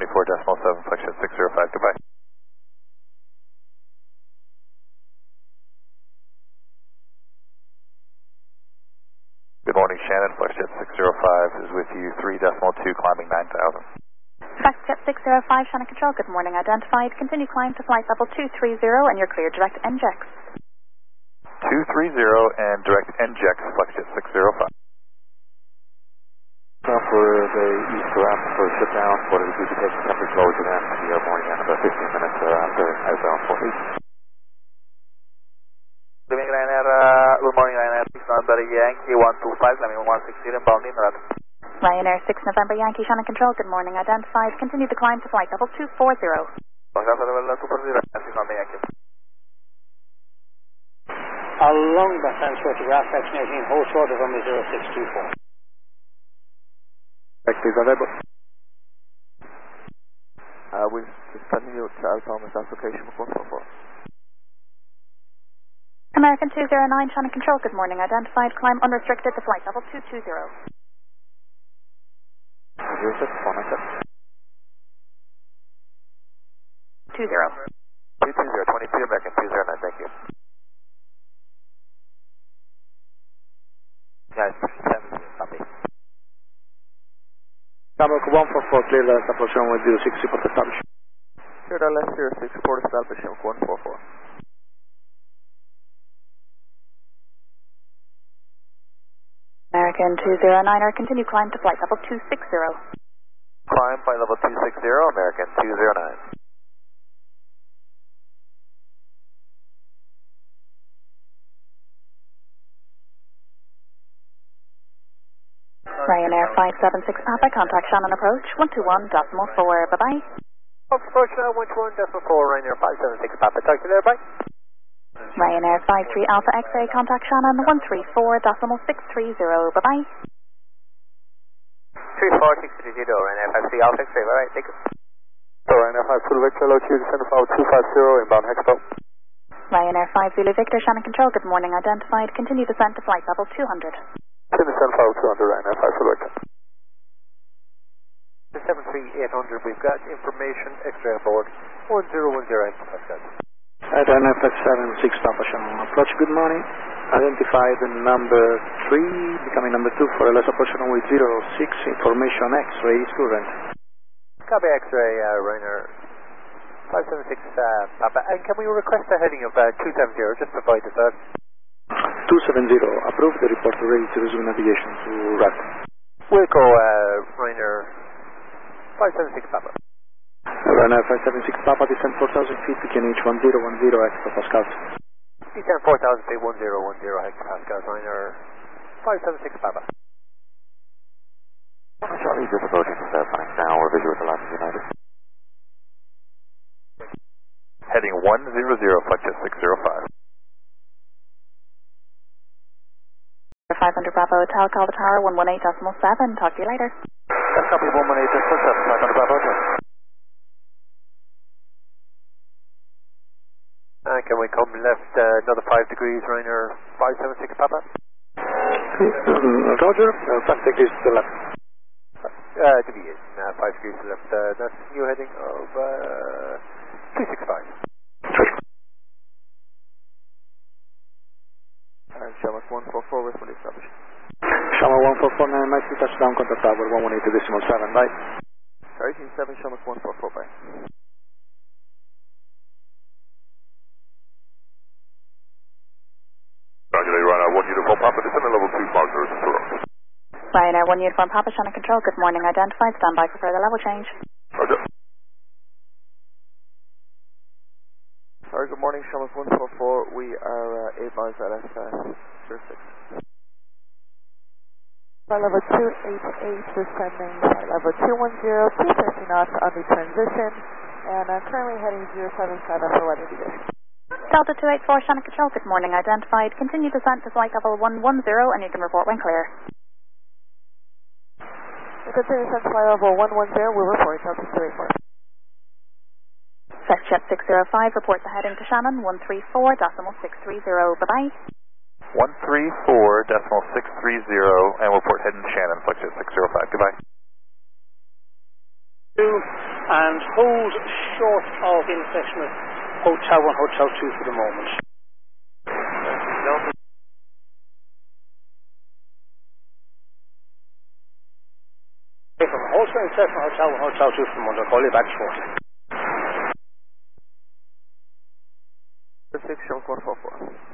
74.7, Flexjet 605, goodbye. Good morning, Shannon, Flexjet 605 is with you, 3.2, climbing 9,000. Flexjet 605, Shannon Control, good morning, identified. Continue climb to flight level 230 and you're clear direct NGEX. 230 and direct NGEX, Flexjet 605. For the east ramp for sit down, for the detection temperature lower to them, we are morning at about 15 minutes after outbound for east. Good morning, Ryanair 6 November Yankee 125, climbing 160 and bounding north. Ryanair 6 November Yankee, Shannon Control, good morning, identified. Continue to climb to flight level 240. Along the fence photograph, vaccinating host order from 0624. Please, available. We're just sending you to Alpha on this application for 444. American 209, Shannon Control, good morning, identified. Climb unrestricted to flight level 220. 20. 220, 22 American 209, thank you. Guys, 7, copy. Shamrock 144, clear the approach runway 06, report established. Clear the left 06, report established, Shamrock 144. American 209er, continue climb to flight level 260. Climb flight level 260, American 209. Ryanair 576 Papa, contact Shannon approach 121.4, bye-bye. Approach 121.4, Ryanair 576 Papa, talk to you there, bye. Ryanair 53 Alpha X-ray, contact Shannon 134.630, bye-bye. 34630, Ryanair 53 Alpha X-ray, alright, take it. So Ryanair 5 Zulu Victor, low Q, descend to 250, inbound Hexpo. Ryanair 5 Zulu Victor, Shannon Control, good morning, identified. Continue descent to flight level 200. Descend 200, Ryanair 5 Zulu Victor. 73800, we've got information, X-ray on board, 1010, Pascal. Ryanair 576 Papa Shannon, approach, good morning. Identified number 3, becoming number 2 for LS approach runway 06, information X-ray is current. Copy X-ray, Ryanair 576 Papa, and can we request a heading of 270, just provide the third? 270, approve the report ready to resume navigation to RAT. Wilco, Ryanair 576 Papa. Ryanair 576 Papa, descend 4,000 feet, PQNH 1010 hectopascals. Descend 4,000 feet, 1010 hectopascals, Ryanair 576 Papa. Charlie, just approaching to Fairfax now, we're visual with the Latin United. Heading 100, Flexjet 605. 500 Bravo Hotel, call the tower 118.7, talk to you later. That's copy 118.7, 500 Bravo Hotel. Can we come left another 5 degrees, Ryanair 576 Papa? Roger, 5 degrees to the left. Deviation, 5 degrees to the left, that's new heading of 265. Shamrock 144, we're fully established. Shamrock 144, nicely touchdown, contact tower 118.7, bye. Sorry, 7, Shamrock 144, bye. Roger, Ryanair 1 uniform Papa, descend level 250. Ryanair 1 uniform Papa, Shannon Control, good morning, identified. Stand by for further level change. Roger. Sorry, good morning, Shamrock 144, we are 8 miles at SS 06. Flight level 288, descending flight level 210, 250 knots on the transition, and I'm currently heading 077 for weather conditions. Delta 284, Shannon Control, good morning, identified. Continue descent to flight level 110 and you can report when clear. Continue descent to flight level 110, we'll report Delta 284. Flexjet 605, report the heading to Shannon 134.630, bye-bye. 134.630 and report heading to Shannon, Flexjet 605, goodbye. and hold short of intersection of Hotel 1, Hotel 2 for the moment. From Hotel intersection of Hotel 1, Hotel 2 for the moment. I'll call you back shortly. 6 Sean 444.